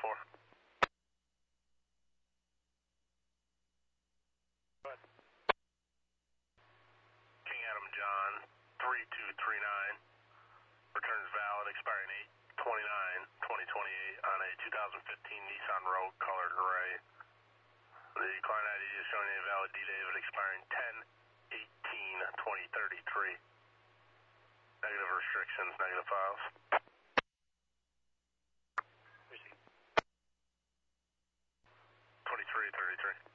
Go ahead. King Adam John, 3239. Returns valid, expiring 8/29/2028 on a 2015 Nissan Rogue, colored gray. The client ID is showing a valid D-David expiring 10/18/2033. Negative restrictions, negative files. 2333.